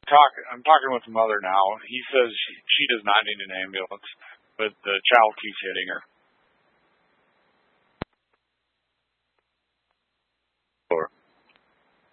I'm talking with the mother now. He says she does not need an ambulance, but the child keeps hitting her.